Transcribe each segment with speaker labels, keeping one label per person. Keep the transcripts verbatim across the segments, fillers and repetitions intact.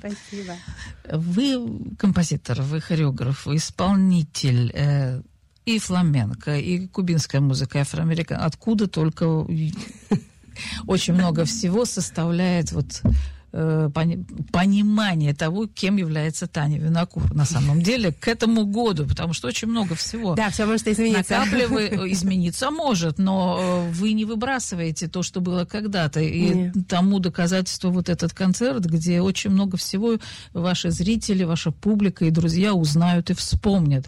Speaker 1: Спасибо.
Speaker 2: Вы композитор, вы хореограф, вы исполнитель, э, и фламенко, и кубинская музыка, и афроамериканская. Откуда только очень много всего составляет вот понимание того, кем является Таня Винокур на самом деле к этому году, потому что очень много всего.
Speaker 1: Да, все может измениться.
Speaker 2: Накапливай, измениться может, но вы не выбрасываете то, что было когда-то. И Нет. тому доказательство вот этот концерт, где очень много всего ваши зрители, ваша публика и друзья узнают и вспомнят.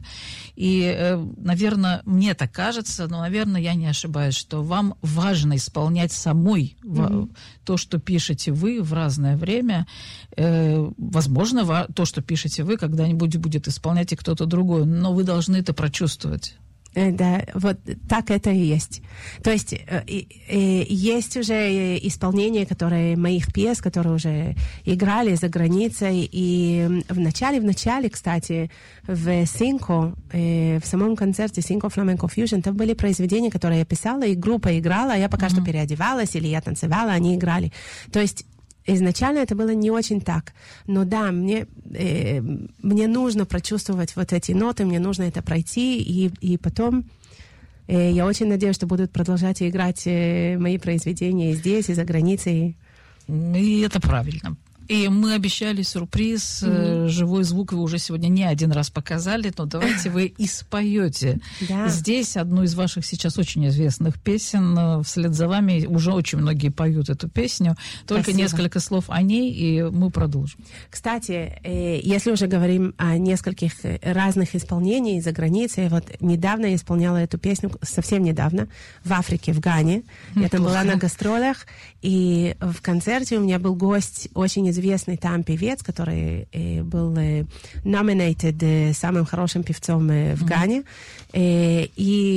Speaker 2: И, наверное, мне так кажется, но, наверное, я не ошибаюсь, что вам важно исполнять самой mm-hmm. то, что пишете вы в разное время. Э, возможно, то, что пишете вы, когда-нибудь будет исполнять и кто-то другой, но вы должны это прочувствовать.
Speaker 1: Да, вот так это и есть. То есть э, э, есть уже исполнения, которые моих пьес, которые уже играли за границей. И в начале, в начале, кстати, в Синко, э, в самом концерте Синко Flamenco Fusion, там были произведения, которые я писала, и группа играла, а я пока mm-hmm. что переодевалась, или я танцевала, они играли. То есть изначально это было не очень так. Но да, мне, э, мне нужно прочувствовать вот эти ноты, мне нужно это пройти, и, и потом э, я очень надеюсь, что будут продолжать играть э, мои произведения и здесь, и за границей.
Speaker 2: И это правильно. И мы обещали сюрприз, mm-hmm. живой звук вы уже сегодня не один раз показали, но давайте вы и споете.
Speaker 1: Да.
Speaker 2: Здесь одну из ваших сейчас очень известных песен, вслед за вами уже очень многие поют эту песню, только
Speaker 1: Спасибо.
Speaker 2: Несколько слов о ней, и мы продолжим.
Speaker 1: Кстати, если уже говорим о нескольких разных исполнениях за границей, вот недавно я исполняла эту песню, совсем недавно, в Африке, в Гане. Я там была на гастролях, и в концерте у меня был гость очень известный там певец, который э, был э, nominated э, самым хорошим певцом э, в mm-hmm. Гане. Э,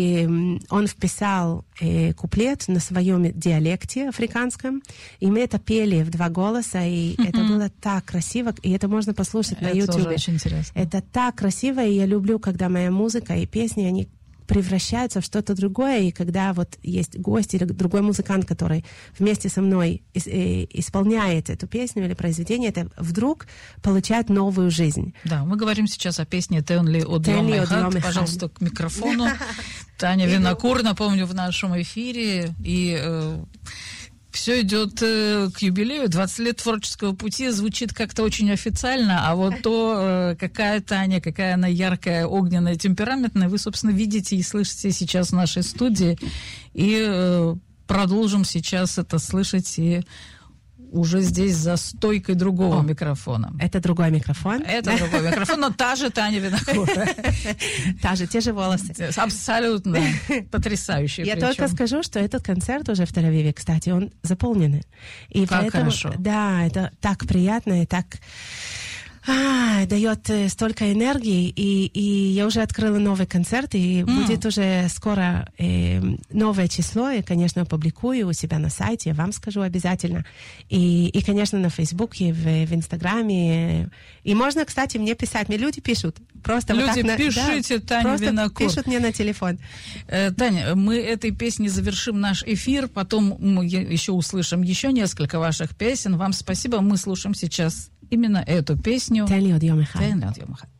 Speaker 1: и он вписал э, куплет на своем диалекте африканском. И мы это пели в два голоса, и mm-hmm. это было так красиво, и это можно послушать
Speaker 2: это
Speaker 1: на YouTube.
Speaker 2: Это очень интересно.
Speaker 1: Это так красиво, и я люблю, когда моя музыка и песни, они превращаются в что-то другое, и когда вот есть гость или другой музыкант, который вместе со мной исполняет эту песню или произведение, это вдруг получает новую жизнь.
Speaker 2: Да, мы говорим сейчас о песне «Тенли Одиомехат». Пожалуйста, к микрофону. Таня Винокур, напомню, в нашем эфире, и э, все идет э, к юбилею, двадцать лет творческого пути, звучит как-то очень официально, а вот то, э, какая Таня, какая она яркая, огненная, темпераментная, вы, собственно, видите и слышите сейчас в нашей студии, и э, продолжим сейчас это слышать и уже здесь за стойкой другого
Speaker 1: О,
Speaker 2: микрофона.
Speaker 1: Это другой микрофон?
Speaker 2: Это другой микрофон, но та же Таня Винокур.
Speaker 1: Та же, те же волосы.
Speaker 2: Абсолютно потрясающие.
Speaker 1: Я только скажу, что этот концерт уже в Тель-Авиве, кстати, он заполнен. И
Speaker 2: как хорошо.
Speaker 1: Да, это так приятно и так... А, дает э, столько энергии, и, и я уже открыла новый концерт, и mm. будет уже скоро э, новое число, и, конечно, опубликую у себя на сайте, я вам скажу обязательно, и, и конечно, на Фейсбуке, в, в Инстаграме, и можно, кстати, мне писать, мне люди пишут, просто
Speaker 2: люди,
Speaker 1: вот так...
Speaker 2: Люди, пишите,
Speaker 1: да,
Speaker 2: Таня Винокур.
Speaker 1: Пишут мне на телефон.
Speaker 2: Э, Таня, мы этой песней завершим наш эфир, потом мы еще услышим еще несколько ваших песен, вам спасибо, мы слушаем сейчас именно эту песню.
Speaker 1: Тенли Одиомехат.
Speaker 2: Тенли Одиомехат.